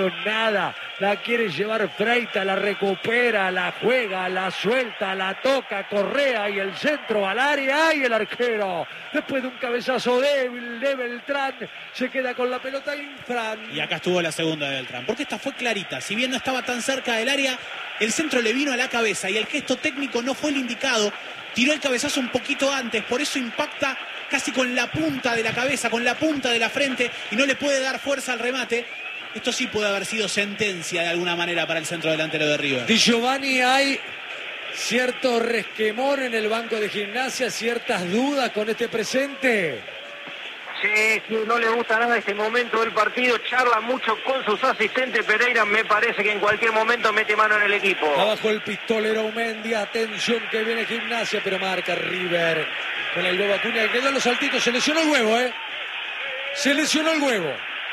Pero nada, la quiere llevar Freitas, la recupera, la juega, la suelta, la toca, Correa y el centro al área y el arquero. Después de un cabezazo débil de Beltrán, se queda con la pelota Infran. Y acá estuvo la segunda de Beltrán, porque esta fue clarita. Si bien no estaba tan cerca del área, el centro le vino a la cabeza y el gesto técnico no fue el indicado. Tiró el cabezazo un poquito antes, por eso impacta casi con la punta de la cabeza, con la punta de la frente y no le puede dar fuerza al remate. Esto sí puede haber sido sentencia de alguna manera para el centro delantero de River. Di Giovanni, hay cierto resquemor en el banco de Gimnasia, ciertas dudas con este presente. Sí, no le gusta nada este momento del partido, charla mucho con sus asistentes. Pereira me parece que en cualquier momento mete mano en el equipo. Abajo el pistolero Aumendi, atención que viene Gimnasia, pero marca River con el huevo Acuña, que quedó en los saltitos, se lesionó el huevo, se lesionó el huevo.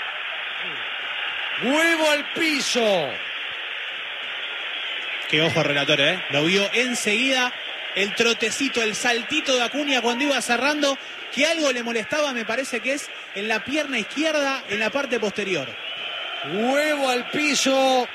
Huevo al piso. Qué ojo, relator, lo vio enseguida, el trotecito, el saltito de Acuña cuando iba cerrando, que algo le molestaba, me parece que es en la pierna izquierda, en la parte posterior. Huevo al piso,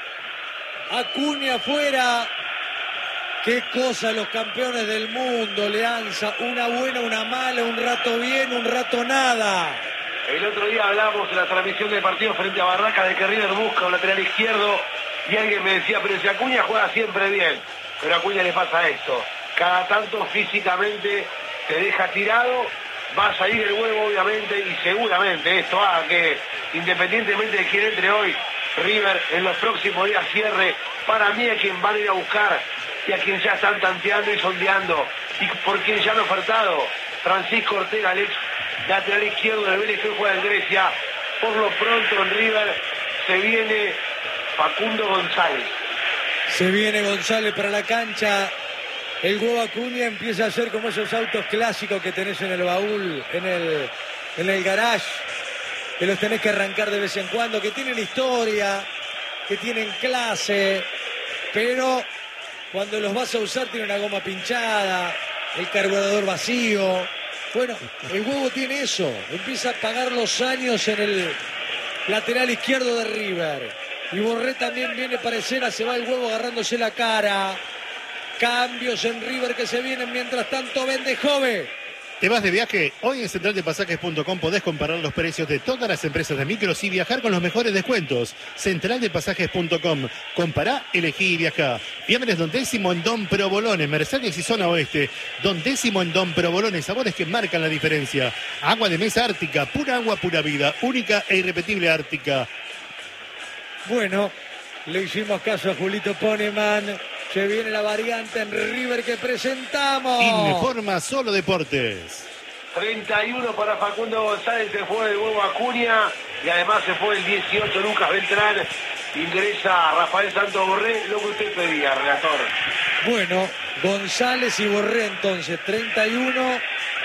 Acuña afuera. Qué cosa los campeones del mundo, Leanza, una buena, una mala, un rato bien, un rato nada. El otro día hablábamos en la transmisión del partido frente a Barraca de que River busca un lateral izquierdo y alguien me decía, pero si Acuña juega siempre bien, pero a Acuña le pasa esto, cada tanto físicamente te deja tirado, va a salir el huevo obviamente y seguramente esto haga que independientemente de quién entre hoy, River en los próximos días cierre, para mí a quien van a ir a buscar y a quien ya están tanteando y sondeando y por quien ya han ofertado, Francisco Ortega, el ex lateral izquierdo del Vélez que juega en Grecia. Por lo pronto en River se viene Facundo González. Se viene González para la cancha. El huevo Acuña empieza a ser como esos autos clásicos que tenés en el baúl, en el garage, que los tenés que arrancar de vez en cuando, que tienen historia, que tienen clase, pero cuando los vas a usar tiene una goma pinchada, el carburador vacío. Bueno, el huevo tiene eso, empieza a pagar los años en el lateral izquierdo de River. Y Borré también viene para escena, se va el huevo agarrándose la cara. Cambios en River que se vienen, mientras tanto vende Jove. ¿Te vas de viaje? Hoy en centraldepasajes.com podés comparar los precios de todas las empresas de micros y viajar con los mejores descuentos. Centraldepasajes.com. Compará, elegí y viajá. Viernes Don Décimo en Don Provolone, Mercedes y Zona Oeste. Don Décimo en Don Provolone, sabores que marcan la diferencia. Agua de mesa Ártica, pura agua, pura vida. Única e irrepetible Ártica. Bueno, le hicimos caso a Julito Poneman. Se viene la variante en River que presentamos. Informa Solo Deportes. 31 para Facundo González, se fue el huevo Acuña y además se fue el 18 Lucas Beltrán. Ingresa Rafael Santos Borré, lo que usted pedía, relator. Bueno, González y Borré entonces, 31.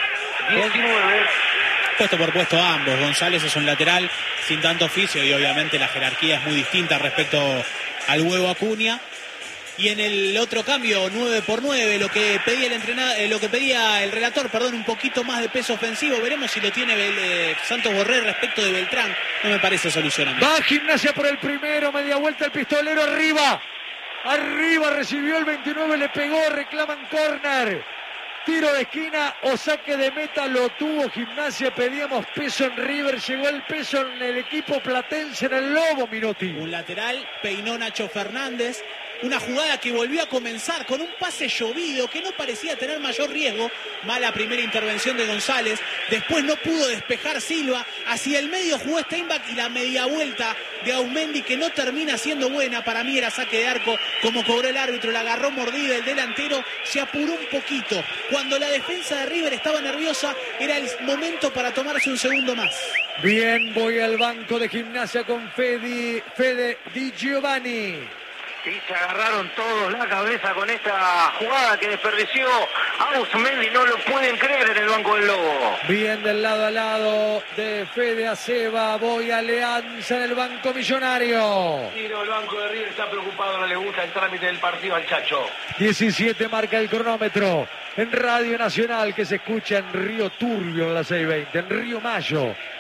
19. Puesto por puesto a ambos. González es un lateral sin tanto oficio y obviamente la jerarquía es muy distinta respecto al huevo Acuña. Y en el otro cambio, 9 por 9, lo que pedía el entrenador, lo que pedía el relator, un poquito más de peso ofensivo. Veremos si lo tiene Santos Borré respecto de Beltrán. No me parece solución. Va Gimnasia por el primero, media vuelta el pistolero arriba. Arriba recibió el 29, le pegó, reclaman córner. Tiro de esquina o saque de meta, lo tuvo Gimnasia, pedíamos peso en River, llegó el peso en el equipo platense, en el Lobo, Minotti. Un lateral, peinó Nacho Fernández, una jugada que volvió a comenzar con un pase llovido que no parecía tener mayor riesgo. Mala primera intervención de González, después no pudo despejar Silva, hacia el medio jugó Steinbach y la media vuelta de Aumendi que no termina siendo buena. Para mí era saque de arco, como cobró el árbitro, la agarró mordida el delantero, se apuró un poquito. Cuando la defensa de River estaba nerviosa, era el momento para tomarse un segundo más. Bien, voy al banco de Gimnasia con Fede Di Giovanni. Sí, se agarraron todos la cabeza con esta jugada que desperdició Ausmendi, no lo pueden creer en el banco del Lobo. Bien del lado a lado de Fede Aceba, voy a Alianza en el banco millonario. Tiro, el banco de River está preocupado, no le gusta el trámite del partido al Chacho. 17 marca el cronómetro en Radio Nacional que se escucha en Río Turbio en la 620, en Río Mayo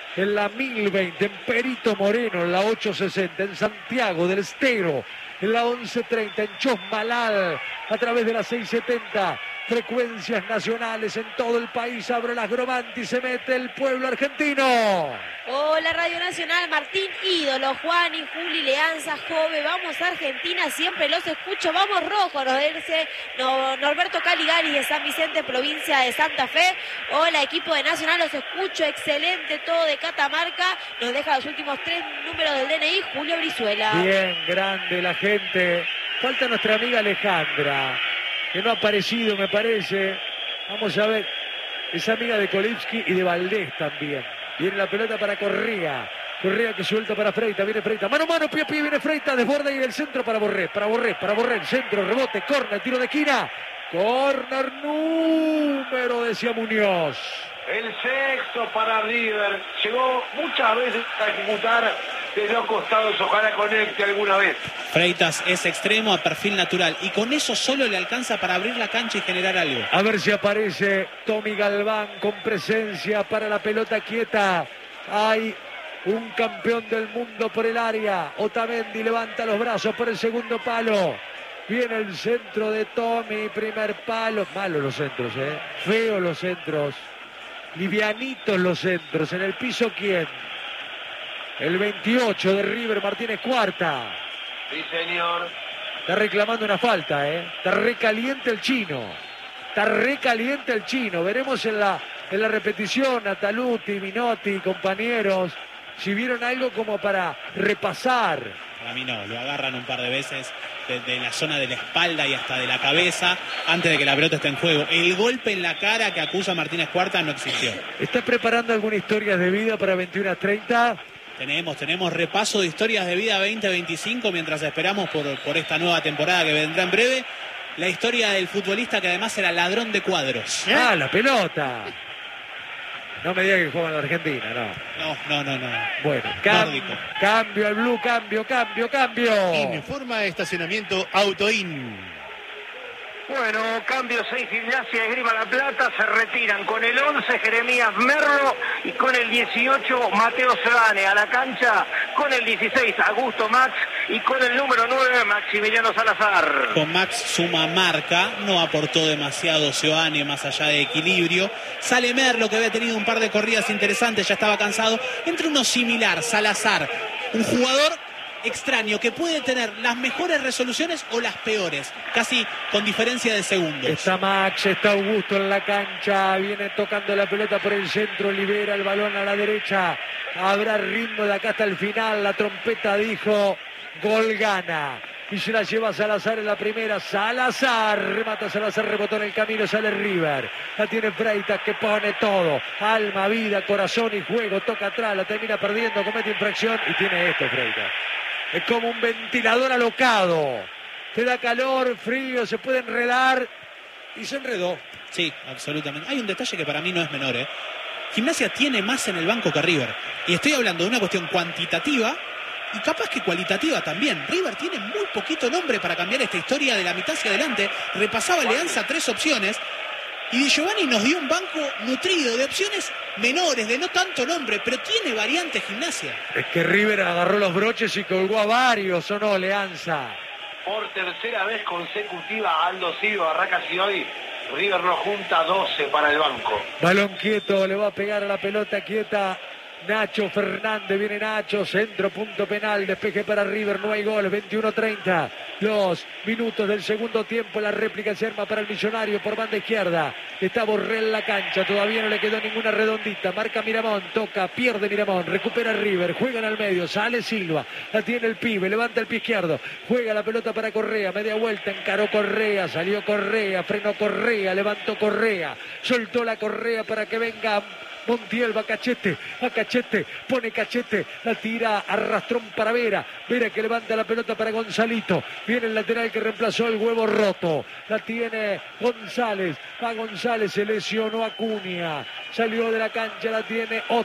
en la 1020, en Perito Moreno, en la 860, en Santiago del Estero, en la 1130, en Chosmalal, a través de la 670. Frecuencias nacionales en todo el país. Abre las Gromanti, se mete el pueblo argentino. Hola Radio Nacional, Martín Ídolo, Juan y Juli, Leanza, Jove, vamos a Argentina, siempre los escucho, vamos rojo, nos dice Norberto Caligari de San Vicente, provincia de Santa Fe. Hola equipo de Nacional, los escucho, excelente todo de Catamarca, nos deja los últimos 3 números del DNI, Julio Brizuela. Bien, grande la gente. Falta nuestra amiga Alejandra, que no ha aparecido, me parece. Vamos a ver, es amiga de Kolipski y de Valdés también. Viene la pelota para Correa. Correa que suelta para Freita. Viene Freita. Mano a mano, pie a pie. Viene Freita. Desborda y del centro para Borré. Para Borré. Centro, rebote, córner, tiro de esquina. Córner número, decía Muñoz. El sexto para River. Llegó muchas veces a ejecutar de los costados. Ojalá conecte alguna vez. Freitas es extremo a perfil natural y con eso solo le alcanza para abrir la cancha y generar algo. A ver si aparece Tommy Galván con presencia para la pelota quieta. Hay un campeón del mundo por el área. Otamendi levanta los brazos por el segundo palo. Viene el centro de Tommy, primer palo. Malos los centros, feos los centros. Livianitos los centros. En el piso, ¿quién? El 28 de River, Martínez Cuarta. Sí, señor. Está reclamando una falta, Está recaliente el chino. Veremos en la repetición a Taluti, Minotti, compañeros, si vieron algo como para repasar. Para mí no, lo agarran un par de veces desde la zona de la espalda y hasta de la cabeza antes de que la pelota esté en juego. El golpe en la cara que acusa Martínez Cuarta no existió. ¿Está preparando alguna historia de vida para 21:30? Tenemos repaso de historias de vida 2025 mientras esperamos por esta nueva temporada que vendrá en breve. La historia del futbolista que además era ladrón de cuadros. ¡Ah, la pelota! No me diga que juega en la Argentina, no. No. Bueno, cambio al blue, cambio. Informa estacionamiento Autoin. Bueno, cambio 6 Gimnasia, Esgrima La Plata, se retiran con el 11 Jeremías Merlo y con el 18 Mateo Sebane a la cancha, con el 16 Augusto Max y con el número 9 Maximiliano Salazar. Con Max suma marca, no aportó demasiado Sebane más allá de equilibrio. Sale Merlo que había tenido un par de corridas interesantes, ya estaba cansado. Entre uno similar, Salazar, un jugador extraño que puede tener las mejores resoluciones o las peores, casi con diferencia de segundos. Está Max, está Augusto en la cancha, viene tocando la pelota por el centro, libera el balón a la derecha, habrá ritmo de acá hasta el final, la trompeta dijo gol gana. Y se la lleva Salazar en la primera. Salazar, remata Salazar, rebotó en el camino, sale River. La tiene Freitas que pone todo. Alma, vida, corazón y juego. Toca atrás, la termina perdiendo, comete infracción y tiene esto Freitas. Es como un ventilador alocado. Te da calor, frío, se puede enredar y se enredó. Sí, absolutamente. Hay un detalle que para mí no es menor, Gimnasia tiene más en el banco que River. Y estoy hablando de una cuestión cuantitativa y capaz que cualitativa también. River tiene muy poquito nombre para cambiar esta historia de la mitad hacia adelante. Repasaba Leanza 3 opciones. Y Di Giovanni nos dio un banco nutrido de opciones menores, de no tanto nombre, pero tiene variante Gimnasia. Es que River agarró los broches y colgó a varios, ¿o no, Leanza? Por tercera vez consecutiva, Aldo Silva, Barracas y hoy River no junta 12 para el banco. Balón quieto, le va a pegar a la pelota quieta Nacho Fernández, viene Nacho, centro, punto penal, despeje para River, no hay gol, 21:30, los minutos del segundo tiempo, la réplica se arma para el Millonario por banda izquierda, está Borré en la cancha, todavía no le quedó ninguna redondita, marca Miramón, toca, pierde Miramón, recupera River, juega en el medio, sale Silva, la tiene el pibe, levanta el pie izquierdo, juega la pelota para Correa, media vuelta, encaró Correa, salió Correa, frenó Correa, levantó Correa, soltó la Correa para que venga Montiel, va a Cachete, pone Cachete, la tira, arrastrón para Vera, Vera que levanta la pelota para Gonzalito, viene el lateral que reemplazó el huevo roto, la tiene González, va González, se lesionó Acuña, salió de la cancha, la tiene Ota,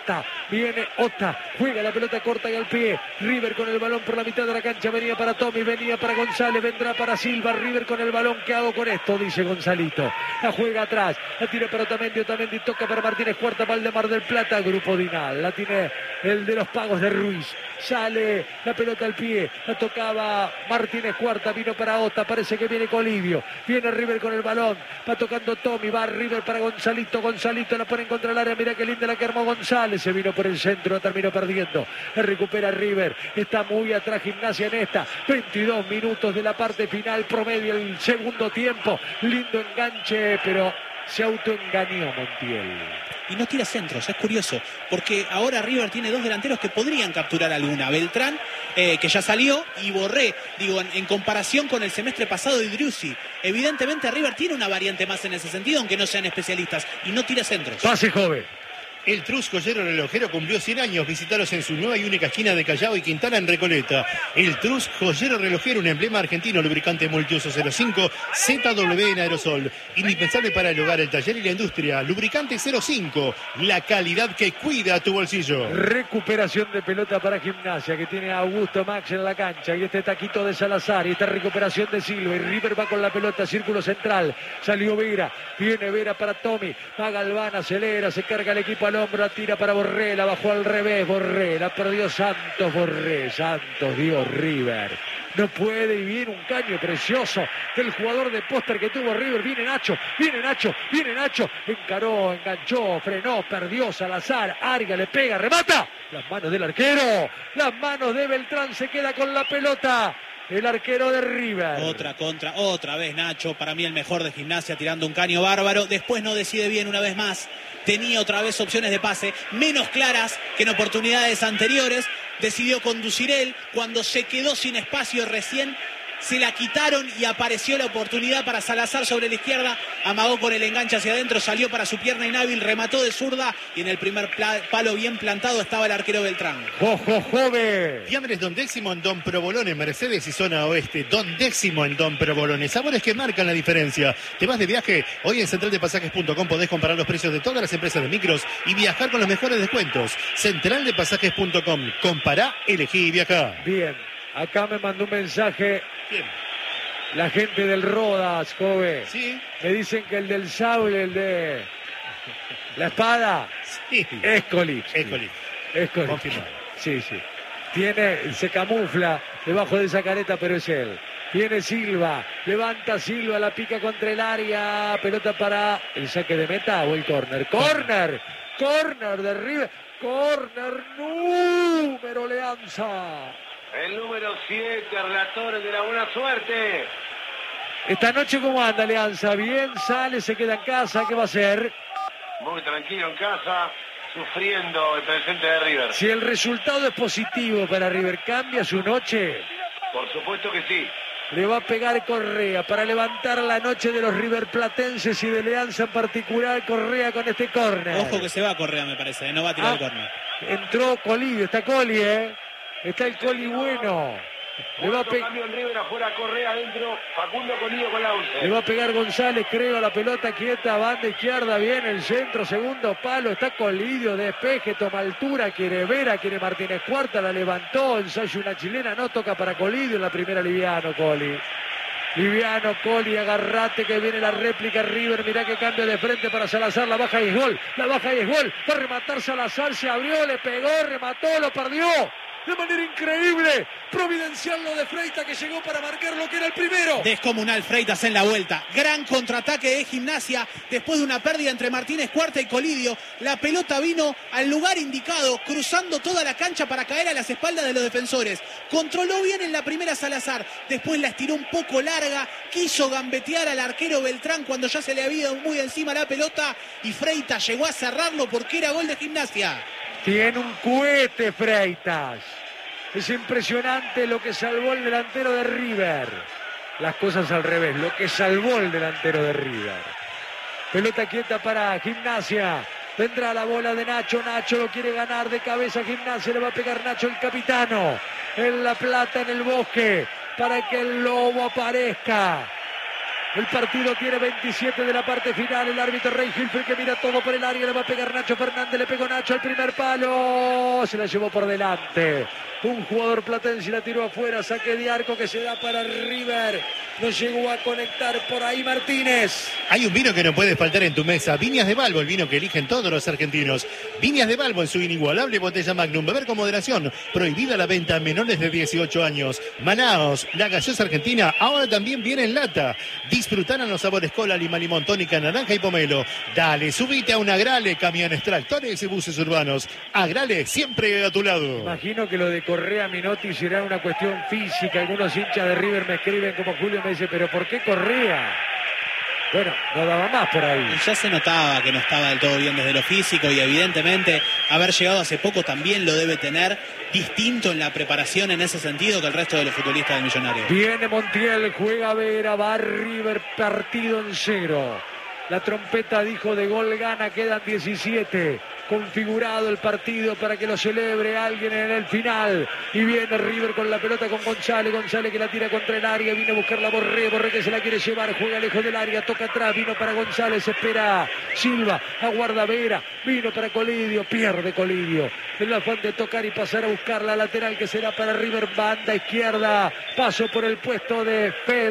Viene Ota, juega la pelota corta y al pie. River con el balón por la mitad de la cancha. Venía para Tommy, venía para González, vendrá para Silva. River con el balón. ¿Qué hago con esto? Dice Gonzalito. La juega atrás. La tira para Otamendi. Otamendi toca para Martínez Cuarta. Valdemar del Plata. Grupo Dinal. La tiene el de los pagos de Ruiz. Sale la pelota al pie. La tocaba Martínez Cuarta. Vino para Ota. Parece que viene Colibio. Viene River con el balón. Va tocando Tommy. Va River para Gonzalito. Gonzalito la pone en contra del área. Mira qué linda la que armó González. Se vino por el centro. Terminó perdiendo. Recupera River. Está muy atrás Gimnasia en esta. 22 minutos de la parte final. Promedio el segundo tiempo. Lindo enganche, pero se autoengañó Montiel. Y no tira centros, es curioso, porque ahora River tiene dos delanteros que podrían capturar alguna. Beltrán, que ya salió, y Borré, digo, en comparación con el semestre pasado de Driussi. Evidentemente River tiene una variante más en ese sentido, aunque no sean especialistas, y no tira centros. Pase joven. El Trus Joyero Relojero cumplió 100 años. Visitaros en su nueva y única esquina de Callao y Quintana en Recoleta. El Trus Joyero Relojero, un emblema argentino, lubricante multiuso 05, ZW en aerosol. Indispensable para el hogar, el taller y la industria. Lubricante 05, la calidad que cuida tu bolsillo. Recuperación de pelota para Gimnasia, que tiene a Augusto Max en la cancha. Y este taquito de Salazar. Y esta recuperación de Silva. Y River va con la pelota, círculo central. Salió Vera. Viene Vera para Tommy. Va Galván, acelera, se carga el equipo al hombro, la tira para Borré, la bajó al revés, Borré, la perdió Santos, Borré, Santos dio River. No puede, y viene un caño precioso del jugador de póster que tuvo River. Viene Nacho, viene Nacho, viene Nacho. Encaró, enganchó, frenó, perdió Salazar. Arga le pega, remata. Las manos del arquero, las manos de Beltrán, se queda con la pelota. El arquero de River. Otra contra, otra vez Nacho, para mí el mejor de Gimnasia, tirando un caño bárbaro. Después no decide bien una vez más. Tenía otra vez opciones de pase, menos claras que en oportunidades anteriores. Decidió conducir él, cuando se quedó sin espacio recién se la quitaron y apareció la oportunidad para Salazar sobre la izquierda. Amagó con el enganche hacia adentro, salió para su pierna inhábil, remató de zurda y en el primer palo bien plantado estaba el arquero Beltrán. ¡Jove! Fiambres Don Décimo en Don Provolone, Mercedes y zona oeste. Don Décimo en Don Provolone. Sabores que marcan la diferencia. ¿Te vas de viaje? Hoy en centraldepasajes.com podés comparar los precios de todas las empresas de micros y viajar con los mejores descuentos. Centraldepasajes.com. Compará, elegí y viajá. Bien, acá me mandó un mensaje. Bien. La gente del Rodas, Jove. Sí. Me dicen que el del sable, el de la espada, Sí. Escoli. École. Escoli. Confirmado. Sí, sí. Se camufla debajo de esa careta, pero es él. Viene Silva, levanta Silva, la pica contra el área, pelota para el saque de meta o el córner. Córner de River, córner número Leanza. El número 7, relator de la buena suerte. Esta noche, ¿cómo anda Alianza? Bien, sale, se queda en casa, ¿qué va a hacer? Muy tranquilo en casa, sufriendo el presente de River. Si el resultado es positivo para River, ¿cambia su noche? Por supuesto que sí. Le va a pegar Correa para levantar la noche de los riverplatenses y de Alianza en particular. Correa con este córner. Ojo que se va a Correa, me parece, no va a tirar el córner. Entró Colibio, está Coli, Está el Coli bueno. Le va a cambio en River, afuera Correa, adentro Facundo Colillo con la 11. Le va a pegar González, creo, la pelota quieta, banda izquierda, viene el centro, segundo palo, está Colidio, despeje, toma altura, quiere Vera, quiere Martínez Cuarta, la levantó, ensayo una chilena, no toca para Colidio en la primera Liviano, Coli. Liviano, Coli, agarrate que viene la réplica River, mirá que cambio de frente para Salazar, la baja y es gol, va a rematar Salazar, se abrió, le pegó, remató, lo perdió. De manera increíble, providencial lo de Freitas que llegó para marcar lo que era el primero. Descomunal Freitas en la vuelta. Gran contraataque de Gimnasia después de una pérdida entre Martínez Cuarta y Colidio. La pelota vino al lugar indicado, cruzando toda la cancha para caer a las espaldas de los defensores. Controló bien en la primera Salazar, después la estiró un poco larga, quiso gambetear al arquero Beltrán cuando ya se le había ido muy encima la pelota y Freitas llegó a cerrarlo porque era gol de Gimnasia. Tiene un cohete Freitas. Es impresionante lo que salvó el delantero de River. Las cosas al revés, lo que salvó el delantero de River. Pelota quieta para Gimnasia. Vendrá la bola de Nacho. Nacho lo quiere ganar de cabeza. Gimnasia le va a pegar Nacho, el capitano. En La Plata, en el Bosque, para que el lobo aparezca. El partido tiene 27 de la parte final. El árbitro Rey Hilfer que mira todo por el área. Le va a pegar Nacho Fernández. Le pegó Nacho al primer palo. Se la llevó por delante. Un jugador platense la tiró afuera. Saque de arco que se da para River. No llegó a conectar por ahí Martínez. Hay un vino que no puede faltar en tu mesa. Viñas de Balbo, el vino que eligen todos los argentinos. Viñas de Balbo en su inigualable botella Magnum. Beber con moderación. Prohibida la venta a menores de 18 años. Manaos, la gaseosa argentina, ahora también viene en lata. Disfrutarán los sabores cola, lima, limón, tónica, naranja y pomelo. Dale, subite a un Agrale, camiones, tractores y buses urbanos. Agrale, siempre a tu lado. Imagino que lo de Correa Minotti será una cuestión física. Algunos hinchas de River me escriben como Julio, me dice, pero ¿por qué Correa? Bueno, no daba más por ahí. Ya se notaba que no estaba del todo bien desde lo físico y evidentemente haber llegado hace poco también lo debe tener distinto en la preparación en ese sentido que el resto de los futbolistas del Millonario. Viene Montiel, juega Vera, va River, partido en 0. La trompeta dijo de gol gana, quedan 17. Configurado el partido para que lo celebre alguien en el final. Y viene River con la pelota con González. González que la tira contra el área. Viene a buscarla Borré. Borré que se la quiere llevar. Juega lejos del área. Toca atrás. Vino para González. Espera Silva. Aguarda Vera. Vino para Colidio. Pierde Colidio. En la afán de tocar y pasar a buscar la lateral que será para River. Banda izquierda. Paso por el puesto de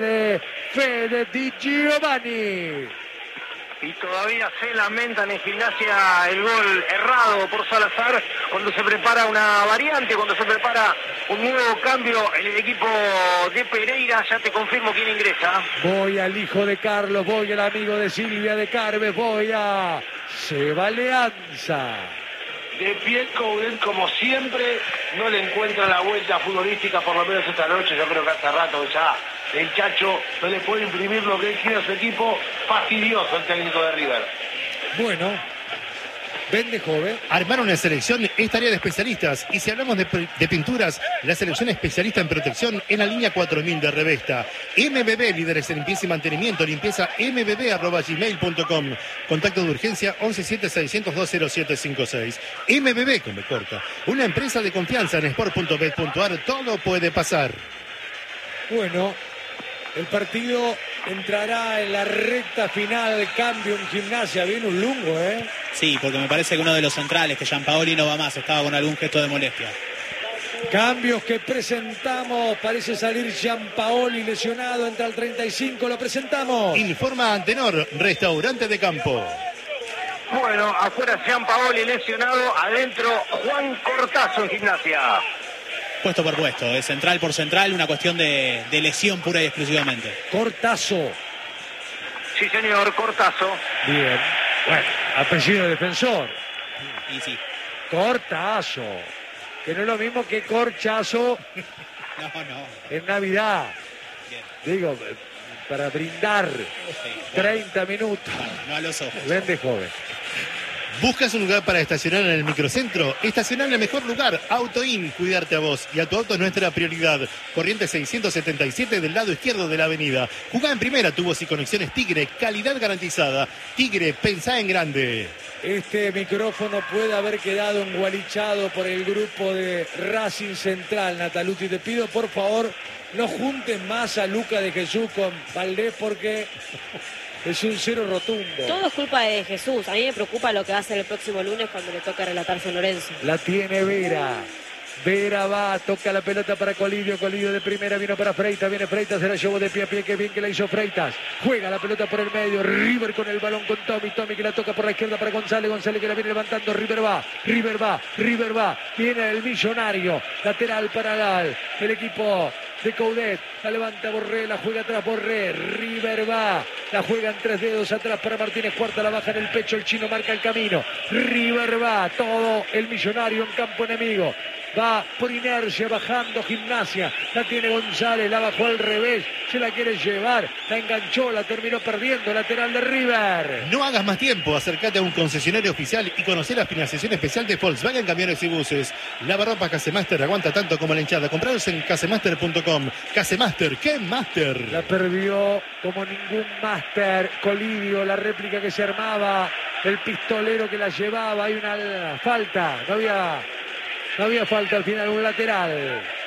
Fede Di Giovanni. Y todavía se lamentan en Gimnasia el gol errado por Salazar cuando se prepara una variante, cuando se prepara un nuevo cambio en el equipo de Pereira. Ya te confirmo quién ingresa. Voy al hijo de Carlos, voy al amigo de Silvia de Carves, voy a Seba Leanza. De pie Coudet, como siempre, no le encuentra la vuelta futbolística, por lo menos esta noche. Yo creo que hace rato ya el Chacho no le puede imprimir lo que él quiere a su equipo. Fastidioso el técnico de River. Bueno, vende joven. Armar una selección es tarea de especialistas. Y si hablamos de pinturas, la selección especialista en protección en la línea 4000 de Revesta. MBB, líderes en limpieza y mantenimiento. Limpieza mbb@gmail.com. Contacto de urgencia 1176020756. MBB, con B corta. Una empresa de confianza en sport.bet.ar. Todo puede pasar. Bueno, el partido entrará en la recta final. Cambio en Gimnasia. Viene un lungo, ¿eh? Sí, porque me parece que uno de los centrales, que Gianpaoli no va más, estaba con algún gesto de molestia. Cambios que presentamos. Parece salir Gianpaoli lesionado. Entra al 35. Lo presentamos. Informa Antenor, restaurante de campo. Bueno, afuera Gianpaoli lesionado, adentro Juan Cortazo en Gimnasia. Puesto por puesto, de central por central, una cuestión de lesión pura y exclusivamente. Cortazo. Sí, señor, Cortazo. Bien. Bueno, apellido de defensor. Y sí. Cortazo. Que no es lo mismo que corchazo No. en Navidad. Bien. Digo, para brindar Sí, 30 minutos. bueno, no a los ojos. Vende joven. ¿Buscas un lugar para estacionar en el microcentro? Estacionar en el mejor lugar. AutoIn, cuidarte a vos. Y a tu auto es nuestra prioridad. Corriente 677 del lado izquierdo de la avenida. Jugá en primera, tubos y conexiones Tigre. Calidad garantizada. Tigre, pensá en grande. Este micrófono puede haber quedado engualichado por el grupo de Racing Central. Natalucci, te pido por favor no junten más a Luca de Jesús con Valdés porque es un 0 rotundo. Todo es culpa de Jesús. A mí me preocupa lo que va a hacer el próximo lunes cuando le toque relatar San Lorenzo. La tiene Vera. Vera va, toca la pelota para Colidio. Colidio de primera, vino para Freitas. Viene Freitas, se la llevó de pie a pie. Qué bien que la hizo Freitas. Juega la pelota por el medio. River con el balón con Tommy. Tommy que la toca por la izquierda para González. González que la viene levantando. River va. Viene el Millonario. Lateral para el equipo de Coudet. La levanta Borré, la juega atrás Borré. River va. La juega en 3 dedos atrás para Martínez Cuarta. La baja en el pecho. El chino marca el camino. River va. Todo el Millonario en campo enemigo. Va por inercia bajando Gimnasia. La tiene González, la bajó al revés. Se la quiere llevar. La enganchó, la terminó perdiendo. Lateral de River. No hagas más tiempo. Acércate a un concesionario oficial y conocer la financiación especial de Volkswagen Camiones y Buses. Lavarropas Casemaster aguanta tanto como la hinchada. Compraros en casemaster.com. Casemaster, ¿qué Master? La perdió como ningún máster. Colidio, la réplica que se armaba. El pistolero que la llevaba. Hay una falta. No había falta al final, un lateral.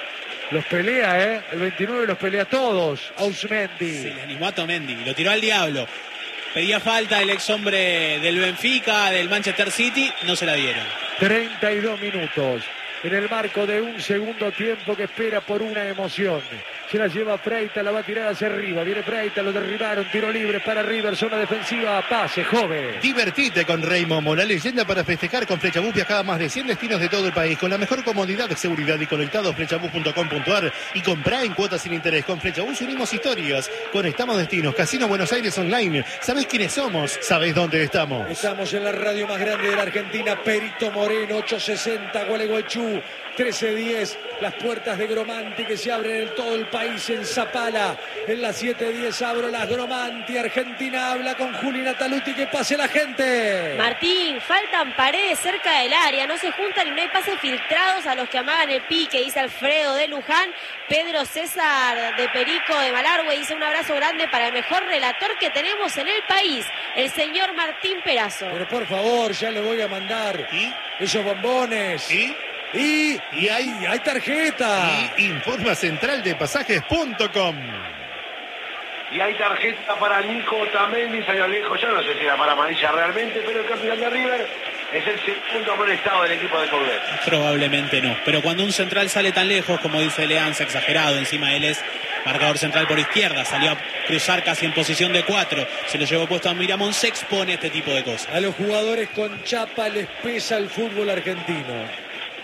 Los pelea, el 29 los pelea todos. Ausmendi. Se le animó a Otamendi, lo tiró al diablo. Pedía falta el ex hombre del Benfica, del Manchester City, no se la dieron. 32 minutos. En el marco de un segundo tiempo que espera por una emoción. Se la lleva Freita, la va a tirar hacia arriba. Viene Freita, lo derribaron, tiro libre para River, zona defensiva, pase, joven. Divertite con Raymomo, la leyenda para festejar con Flechabús. Viaja a más de 100 destinos de todo el país con la mejor comodidad, seguridad y conectados. Flechabús.com.ar y comprá en cuotas sin interés. Con Flechabús unimos historias, conectamos destinos. Casino Buenos Aires Online. ¿Sabés quiénes somos? ¿Sabés dónde estamos? Estamos en la radio más grande de la Argentina. Perito Moreno, 860, Gualeguaychú. 13:10, las puertas de Gromanti que se abren en todo el país, en Zapala. En las 7:10 abro las Gromanti. Argentina habla con Juli Nataluti. Que pase la gente. Martín, faltan paredes cerca del área, no se juntan y no hay pases filtrados a los que amagan el pique, dice Alfredo de Luján. Pedro César de Perico de Malargüe dice un abrazo grande para el mejor relator que tenemos en el país, el señor Martín Perazo. Pero por favor, ya le voy a mandar esos bombones. Y hay tarjeta. Y informa centraldepasajes.com. Y hay tarjeta para Nico Otamendi, salió lejos. Yo no sé si era para amarilla realmente, pero el capitán de River es el segundo amonestado del equipo de Coudet. Probablemente no, pero cuando un central sale tan lejos, como dice Leanza, exagerado, encima él es marcador central por izquierda, salió a cruzar casi en posición de 4, se lo llevó puesto a Miramón, se expone a este tipo de cosas. A los jugadores con chapa les pesa el fútbol argentino.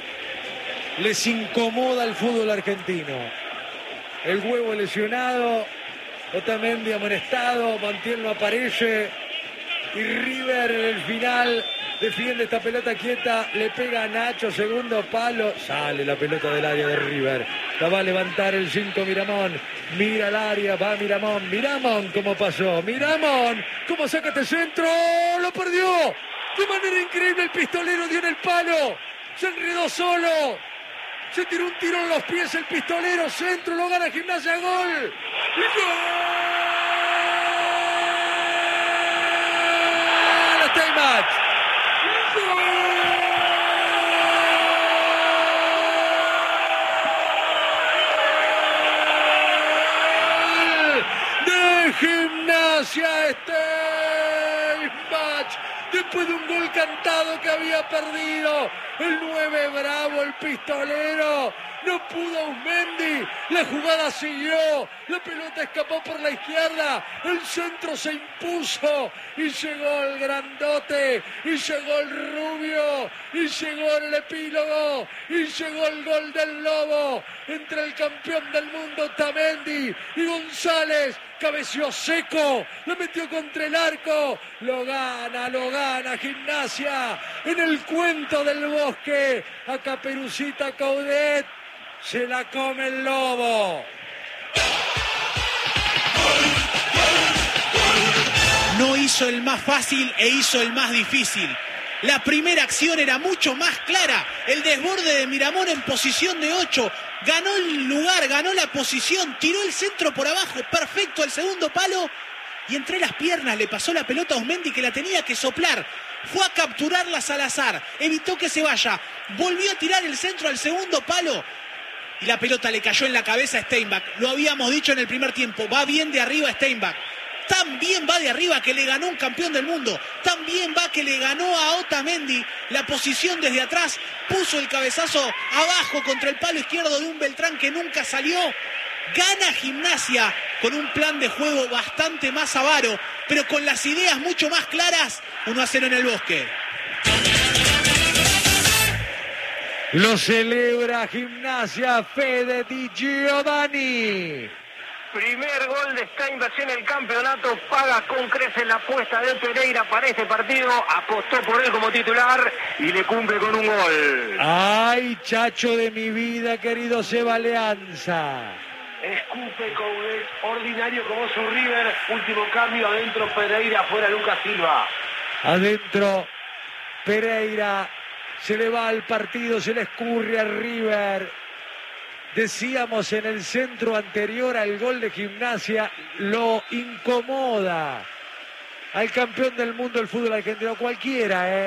Les incomoda el fútbol argentino. El huevo lesionado, Otamendi amonestado, Montiel no aparece. Y River en el final defiende esta pelota quieta, le pega a Nacho, segundo palo, sale la pelota del área de River. La va a levantar el 5 Miramón. Mira el área, va Miramón. Miramón, ¿cómo pasó? Miramón, ¿cómo saca este centro? ¡Lo perdió! De manera increíble el pistolero dio en el palo. Se enredó solo. Se tiró un tiro en los pies el pistolero. Centro, lo gana Gimnasia, gol. ¡Gol! Steinbach. ¡Gol! De Gimnasia Steinbach. Después de un gol cantado que había perdido el 9 Bravo, el pistolero. No pudo Ausmendi, la jugada siguió, la pelota escapó por la izquierda, el centro se impuso y llegó el grandote, y llegó el rubio, y llegó el epílogo, y llegó el gol del Lobo entre el campeón del mundo Otamendi y González. Cabeció seco, lo metió contra el arco, lo gana Gimnasia en el cuento del bosque. A Caperucita Coudet se la come el Lobo. No hizo el más fácil e hizo el más difícil. La primera acción era mucho más clara. El desborde de Miramón en posición de 8. Ganó el lugar, ganó la posición, tiró el centro por abajo, perfecto al segundo palo. Y entre las piernas le pasó la pelota a Ausmendi, que la tenía que soplar. Fue a capturarla Salazar, evitó que se vaya. Volvió a tirar el centro al segundo palo. Y la pelota le cayó en la cabeza a Steinbach. Lo habíamos dicho en el primer tiempo, va bien de arriba Steinbach. Tan bien va de arriba que le ganó un campeón del mundo. Tan bien va que le ganó a Otamendi la posición desde atrás. Puso el cabezazo abajo contra el palo izquierdo de un Beltrán que nunca salió. Gana Gimnasia con un plan de juego bastante más avaro, pero con las ideas mucho más claras. 1-0 en el Bosque. Lo celebra Gimnasia, Fede Di Giovanni. Primer gol de Steinbach en el campeonato, paga con creces la apuesta de Pereira para este partido, apostó por él como titular y le cumple con un gol. Ay, chacho de mi vida, querido Seba Leanza. Escupe Coudet, ordinario como su River, último cambio, adentro Pereira, afuera Lucas Silva. Adentro Pereira, se le va al partido, se le escurre a River. Decíamos en el centro anterior al gol de Gimnasia, lo incomoda al campeón del mundo del fútbol argentino, cualquiera,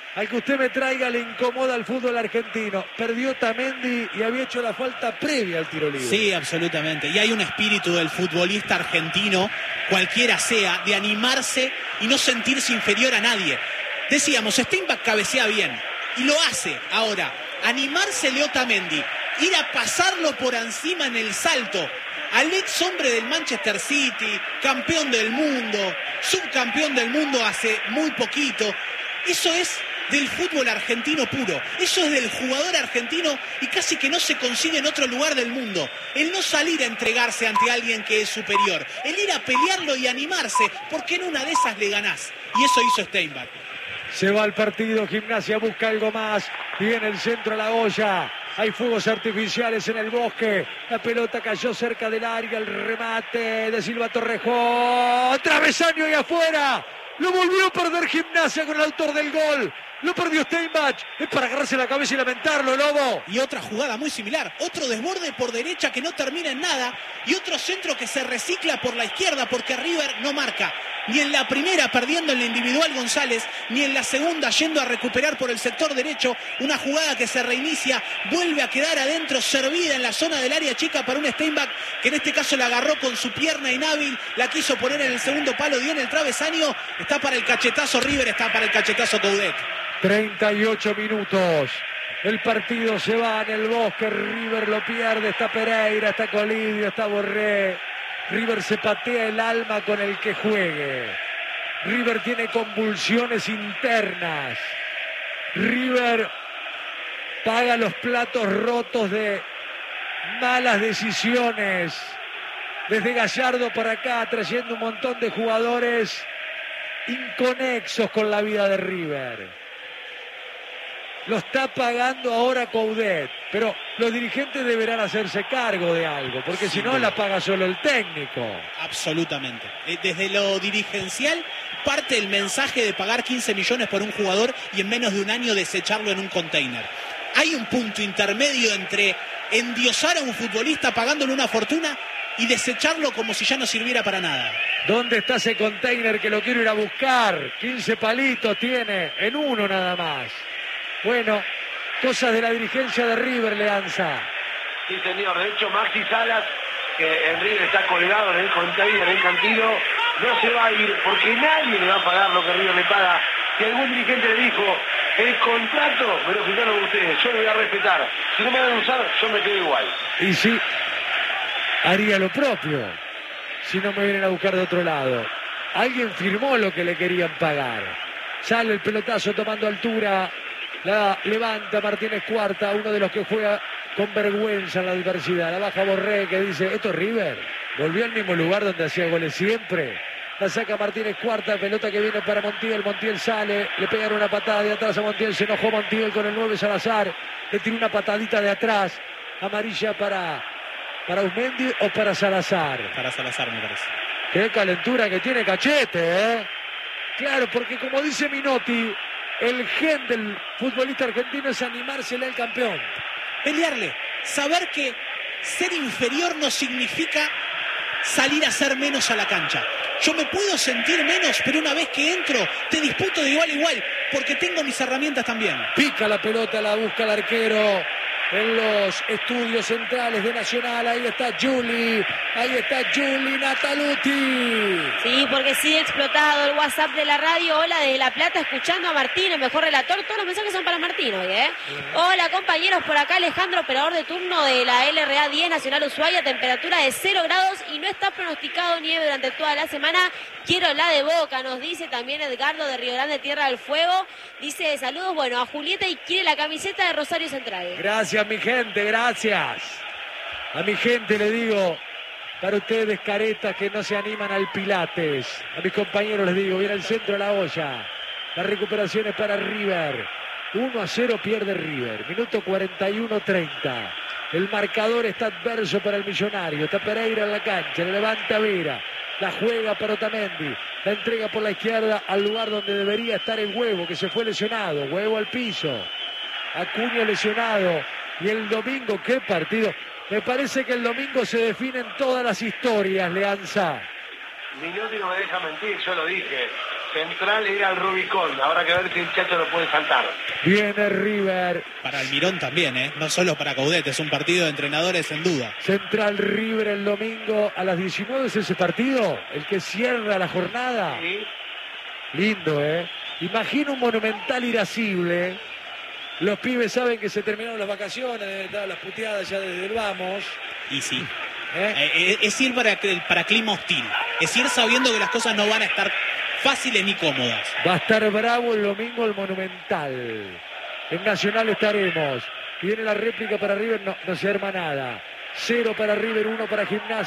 al que usted me traiga le incomoda al fútbol argentino. Perdió Otamendi y había hecho la falta previa al tiro libre. Sí, absolutamente. Y hay un espíritu del futbolista argentino, cualquiera sea, de animarse y no sentirse inferior a nadie. Decíamos, Steinbach cabecea bien y lo hace. Ahora, animarse Otamendi, ir a pasarlo por encima en el salto al ex hombre del Manchester City, campeón del mundo, subcampeón del mundo hace muy poquito. Eso es del fútbol argentino puro, eso es del jugador argentino y casi que no se consigue en otro lugar del mundo. El no salir a entregarse ante alguien que es superior, el ir a pelearlo y animarse, porque en una de esas le ganás. Y eso hizo Steinbach. Se va al partido, Gimnasia busca algo más, viene el centro a la olla. Hay fuegos artificiales en el bosque. La pelota cayó cerca del área. El remate de Silva Torrejón. Travesaño y afuera. Lo volvió a perder Gimnasia con el autor del gol. Lo perdió Steinbach. Es para agarrarse la cabeza y lamentarlo, Lobo. Y otra jugada muy similar. Otro desborde por derecha que no termina en nada. Y otro centro que se recicla por la izquierda porque River no marca. Ni en la primera perdiendo en la individual González, ni en la segunda yendo a recuperar por el sector derecho. Una jugada que se reinicia, vuelve a quedar adentro, servida en la zona del área chica para un Steinbach que en este caso la agarró con su pierna inhábil, la quiso poner en el segundo palo, dio en el travesaño. Está para el cachetazo River, está para el cachetazo Coudet. 38 minutos. El partido se va en el bosque. River lo pierde. Está Pereira, está Colidio, está Borré. River se patea el alma con el que juegue. River tiene convulsiones internas. River paga los platos rotos de malas decisiones. Desde Gallardo por acá, trayendo un montón de jugadores inconexos con la vida de River. Lo está pagando ahora Coudet, pero los dirigentes deberán hacerse cargo de algo, porque si no la paga solo el técnico. Absolutamente. Desde lo dirigencial parte el mensaje de pagar 15 millones por un jugador y en menos de un año desecharlo en un container. Hay un punto intermedio entre endiosar a un futbolista pagándole una fortuna y desecharlo como si ya no sirviera para nada. ¿Dónde está ese container que lo quiero ir a buscar? 15 palitos tiene, en uno nada más. Bueno, cosas de la dirigencia de River, Leanza. Sí, señor. De hecho, Maxi Salas, que en River está colgado en el container, en el cantillo, no se va a ir porque nadie le va a pagar lo que River le paga. Si algún dirigente le dijo, el contrato me lo firmaron ustedes, yo lo voy a respetar. Si no me van a usar, yo me quedo igual. Y sí, haría lo propio si no me vienen a buscar de otro lado. Alguien firmó lo que le querían pagar. Sale el pelotazo tomando altura. La levanta Martínez Cuarta, uno de los que juega con vergüenza en la adversidad. La baja Borré, que dice, esto es River. Volvió al mismo lugar donde hacía goles siempre. La saca Martínez Cuarta, pelota que viene para Montiel. Montiel sale, le pegaron una patada de atrás a Montiel. Se enojó Montiel con el 9 Salazar. Le tiró una patadita de atrás. Amarilla para Usmendi o para Salazar. Para Salazar, me parece. Qué calentura que tiene Cachete, ¿eh? Claro, porque como dice Minotti, el gen del futbolista argentino es animársele al campeón. Pelearle, saber que ser inferior no significa salir a ser menos a la cancha. Yo me puedo sentir menos, pero una vez que entro, te disputo de igual a igual, porque tengo mis herramientas también. Pica la pelota, la busca el arquero en los estudios centrales de Nacional. Ahí está Juli Nataluti. Sí, porque sigue explotado el WhatsApp de la radio. Hola, desde La Plata, escuchando a Martín, el mejor relator. Todos los mensajes son para Martín hoy, ¿eh? Hola, compañeros, por acá Alejandro, operador de turno de la LRA 10 Nacional Ushuaia, temperatura de 0 grados y no está pronosticado nieve durante toda la semana. Quiero la de Boca, nos dice también Edgardo de Río Grande, Tierra del Fuego. Dice, saludos, bueno, a Julieta y quiere la camiseta de Rosario Central. Gracias, mi gente, gracias. A mi gente le digo, para ustedes caretas que no se animan al Pilates. A mis compañeros les digo, viene al centro de la olla. La recuperación es para River. 1-0 pierde River. Minuto 41-30. El marcador está adverso para el Millonario. Está Pereira en la cancha, le levanta Vera. La juega para Otamendi. La entrega por la izquierda al lugar donde debería estar el Huevo, que se fue lesionado. Huevo al piso. Acuña lesionado. Y el domingo, qué partido. Me parece que el domingo se definen todas las historias, Leanza. Minotti no me deja mentir, yo lo dije. Central era el Rubicón. Ahora que ver si el Chacho lo puede saltar. Viene River. Para Almirón también, no solo para Coudet, es un partido de entrenadores en duda. Central River el domingo a las 19 es ese partido, el que cierra la jornada. ¿Sí? Lindo, Imagino un Monumental irascible. Los pibes saben que se terminaron las vacaciones, estaban las puteadas ya desde el vamos. Y sí. Es ir para clima hostil. Es ir sabiendo que las cosas no van a estar fáciles ni cómodas. Va a estar bravo el domingo el Monumental. En Nacional estaremos. Viene la réplica para River, no se arma nada. 0 para River, 1 para Gimnasia.